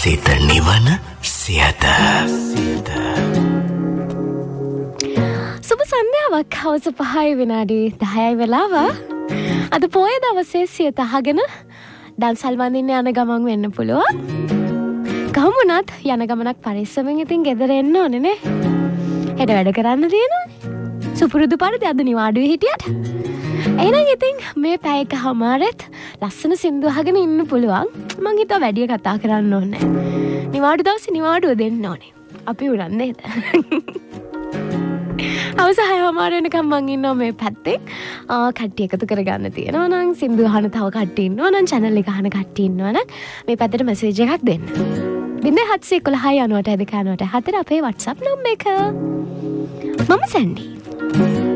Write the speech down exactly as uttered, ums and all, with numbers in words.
සිත නිවන සියත සියත සුබ සන්ධ්‍යාවක් හවස පහයි විනාඩි දහයයි වෙලාව. අද පොය දවසේ සියත අහගෙන දන්සල් වඳින්න යන ගමන් වෙන්න පුළුවන්. ගමුණත් යන ගමනක් පරිස්සමෙන් ඉතින් ගෙදර එන්න ඕනේ නේ. හෙට වැඩ කරන්න තියෙනවා. සුපුරුදු පරිදි අද නිවාඩුවේ හිටියට. එහෙනම් ඉතින් මේ පැය එකමාරෙත් ලස්සන සින්දු අහගෙන ඉන්න පුළුවන්. මං හිතුවා වැඩි කතා කරන්න ඕනේ නැහැ. නිවාඩු දවසේ නිවාඩුව දෙන්න ඕනේ. අපි උනන්නේ නේද? අවස හයමාර වෙනකම් මං ඉන්නවා මේ පැත්තේ. ආ කට්ටිය එකතු කරගන්න තියෙනවා නම් සින්දු අහන තව කට්ටිය ඉන්නවා නම් channel එක අහන කට්ටිය ඉන්නවා නම් මේ පැත්තට message එකක් දෙන්න. බින්දේ හත්සිය එකොළහයි අනූඅට දෙක අනූඅට හතර අපේ WhatsApp නම්බර එක. මම සැන්ඩි.